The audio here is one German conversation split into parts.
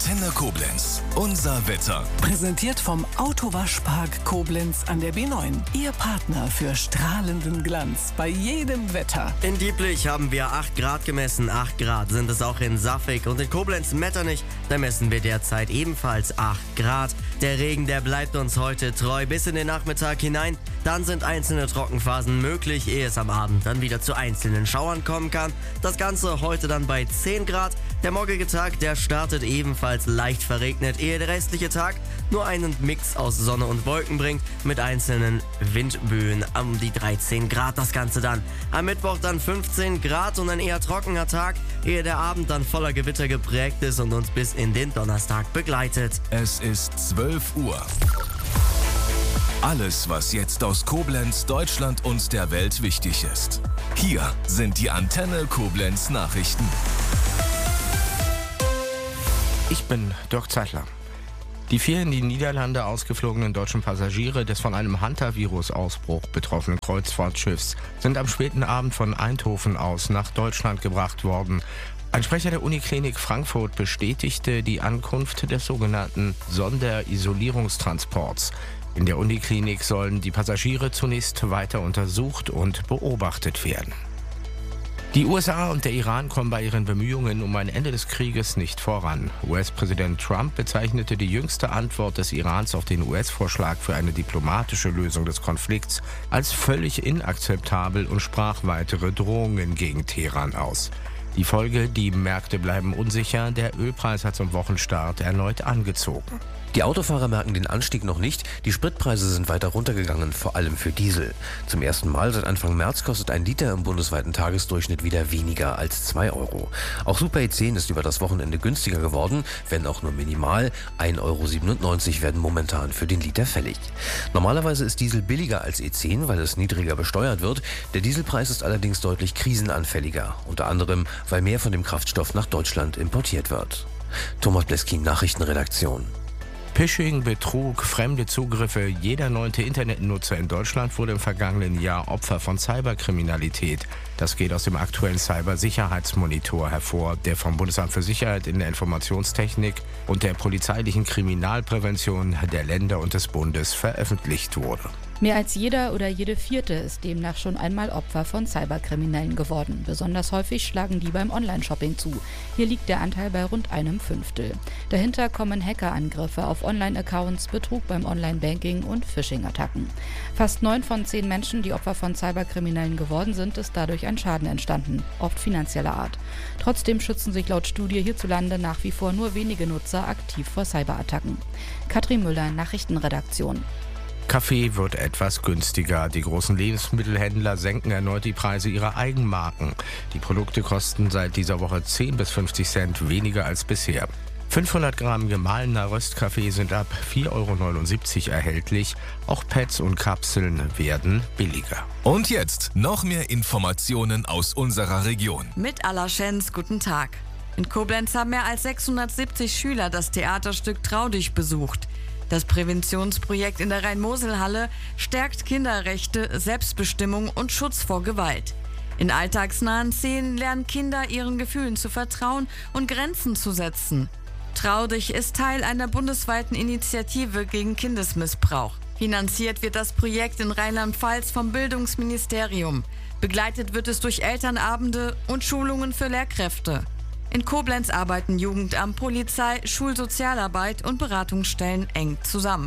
Antenne Koblenz. Unser Wetter. Präsentiert vom Autowaschpark Koblenz an der B9. Ihr Partner für strahlenden Glanz bei jedem Wetter. In Dieblich haben wir 8 Grad gemessen. 8 Grad sind es auch in Safvig. Und in Koblenz-Metternich, da messen wir derzeit ebenfalls 8 Grad. Der Regen, der bleibt uns heute treu bis in den Nachmittag hinein. Dann sind einzelne Trockenphasen möglich, ehe es am Abend dann wieder zu einzelnen Schauern kommen kann. Das Ganze heute dann bei 10 Grad. Der morgige Tag, der startet ebenfalls leicht verregnet, ehe der restliche Tag nur einen Mix aus Sonne und Wolken bringt, mit einzelnen Windböen um die 13 Grad das Ganze dann. Am Mittwoch dann 15 Grad und ein eher trockener Tag, ehe der Abend dann voller Gewitter geprägt ist und uns bis in den Donnerstag begleitet. Es ist 12 Uhr. Alles, was jetzt aus Koblenz, Deutschland und der Welt wichtig ist. Hier sind die Antenne Koblenz Nachrichten. Ich bin Dirk Zeitler. Die 4 in die Niederlande ausgeflogenen deutschen Passagiere des von einem Hantavirus-Ausbruch betroffenen Kreuzfahrtschiffs sind am späten Abend von Eindhoven aus nach Deutschland gebracht worden. Ein Sprecher der Uniklinik Frankfurt bestätigte die Ankunft des sogenannten Sonderisolierungstransports. In der Uniklinik sollen die Passagiere zunächst weiter untersucht und beobachtet werden. Die USA und der Iran kommen bei ihren Bemühungen um ein Ende des Krieges nicht voran. US-Präsident Trump bezeichnete die jüngste Antwort des Irans auf den US-Vorschlag für eine diplomatische Lösung des Konflikts als völlig inakzeptabel und sprach weitere Drohungen gegen Teheran aus. Die Folge: die Märkte bleiben unsicher, der Ölpreis hat zum Wochenstart erneut angezogen. Die Autofahrer merken den Anstieg noch nicht, die Spritpreise sind weiter runtergegangen, vor allem für Diesel. Zum ersten Mal seit Anfang März kostet ein Liter im bundesweiten Tagesdurchschnitt wieder weniger als 2 Euro. Auch Super E10 ist über das Wochenende günstiger geworden, wenn auch nur minimal. 1,97 Euro werden momentan für den Liter fällig. Normalerweise ist Diesel billiger als E10, weil es niedriger besteuert wird. Der Dieselpreis ist allerdings deutlich krisenanfälliger, unter anderem, weil mehr von dem Kraftstoff nach Deutschland importiert wird. Thomas Bleskin, Nachrichtenredaktion. Phishing, Betrug, fremde Zugriffe. Jeder 9. Internetnutzer in Deutschland wurde im vergangenen Jahr Opfer von Cyberkriminalität. Das geht aus dem aktuellen Cybersicherheitsmonitor hervor, der vom Bundesamt für Sicherheit in der Informationstechnik und der polizeilichen Kriminalprävention der Länder und des Bundes veröffentlicht wurde. Mehr als jeder oder jede 4. ist demnach schon einmal Opfer von Cyberkriminellen geworden. Besonders häufig schlagen die beim Online-Shopping zu. Hier liegt der Anteil bei rund 1/5. Dahinter kommen Hackerangriffe auf Online-Accounts, Betrug beim Online-Banking und Phishing-Attacken. Fast 9 von 10 Menschen, die Opfer von Cyberkriminellen geworden sind, ist dadurch ein Schaden entstanden, oft finanzieller Art. Trotzdem schützen sich laut Studie hierzulande nach wie vor nur wenige Nutzer aktiv vor Cyberattacken. Katrin Müller, Nachrichtenredaktion. Kaffee wird etwas günstiger. Die großen Lebensmittelhändler senken erneut die Preise ihrer Eigenmarken. Die Produkte kosten seit dieser Woche 10 bis 50 Cent weniger als bisher. 500 Gramm gemahlener Röstkaffee sind ab 4,79 Euro erhältlich. Auch Pads und Kapseln werden billiger. Und jetzt noch mehr Informationen aus unserer Region. Mit Allerschens, guten Tag. In Koblenz haben mehr als 670 Schüler das Theaterstück Trau dich besucht. Das Präventionsprojekt in der Rhein-Mosel-Halle stärkt Kinderrechte, Selbstbestimmung und Schutz vor Gewalt. In alltagsnahen Szenen lernen Kinder, ihren Gefühlen zu vertrauen und Grenzen zu setzen. Trau dich ist Teil einer bundesweiten Initiative gegen Kindesmissbrauch. Finanziert wird das Projekt in Rheinland-Pfalz vom Bildungsministerium. Begleitet wird es durch Elternabende und Schulungen für Lehrkräfte. In Koblenz arbeiten Jugendamt, Polizei, Schulsozialarbeit und Beratungsstellen eng zusammen.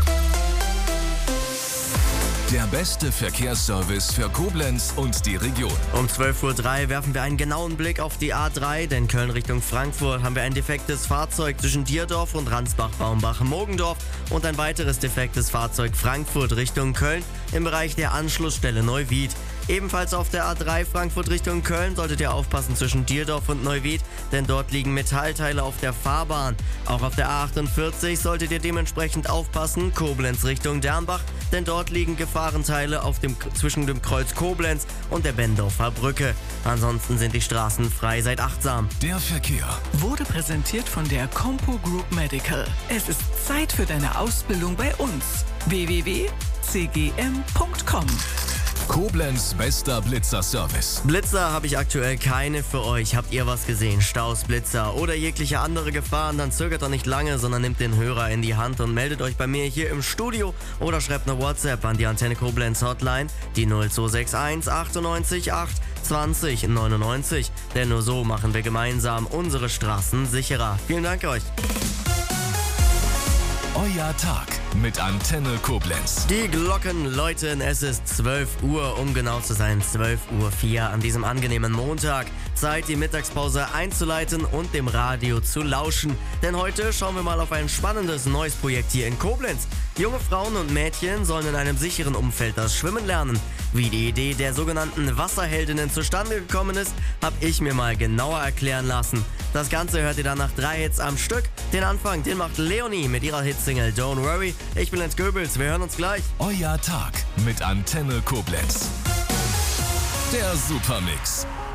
Der beste Verkehrsservice für Koblenz und die Region. Um 12:03 Uhr werfen wir einen genauen Blick auf die A3, denn Köln Richtung Frankfurt haben wir ein defektes Fahrzeug zwischen Dierdorf und Ransbach-Baumbach-Mogendorf und ein weiteres defektes Fahrzeug Frankfurt Richtung Köln im Bereich der Anschlussstelle Neuwied. Ebenfalls auf der A3 Frankfurt Richtung Köln solltet ihr aufpassen zwischen Dierdorf und Neuwied, denn dort liegen Metallteile auf der Fahrbahn. Auch auf der A48 solltet ihr dementsprechend aufpassen, Koblenz Richtung Dernbach, denn dort liegen Gefahrenteile zwischen dem Kreuz Koblenz und der Bendorfer Brücke. Ansonsten sind die Straßen frei, seid achtsam. Der Verkehr Wurde präsentiert von der Compo Group Medical. Es ist Zeit für deine Ausbildung bei uns. www.cgm.com Koblenz bester Blitzer-Service. Blitzer habe ich aktuell keine für euch. Habt ihr was gesehen? Staus, Blitzer oder jegliche andere Gefahren? Dann zögert doch nicht lange, sondern nehmt den Hörer in die Hand und meldet euch bei mir hier im Studio oder schreibt eine WhatsApp an die Antenne Koblenz Hotline, die 0261 98 8 20 99. Denn nur so machen wir gemeinsam unsere Straßen sicherer. Vielen Dank euch. Euer Tag mit Antenne Koblenz. Die Glocken läuten, es ist 12 Uhr, um genau zu sein, 12:04 Uhr an diesem angenehmen Montag. Zeit, die Mittagspause einzuleiten und dem Radio zu lauschen. Denn heute schauen wir mal auf ein spannendes neues Projekt hier in Koblenz. Junge Frauen und Mädchen sollen in einem sicheren Umfeld das Schwimmen lernen. Wie die Idee der sogenannten Wasserheldinnen zustande gekommen ist, habe ich mir mal genauer erklären lassen. Das Ganze hört ihr dann nach 3 Hits am Stück. Den Anfang, den macht Leonie mit ihrer Hitsingle Don't Worry. Ich bin Lenz Goebbels, wir hören uns gleich. Euer Tag mit Antenne Koblenz. Der Supermix.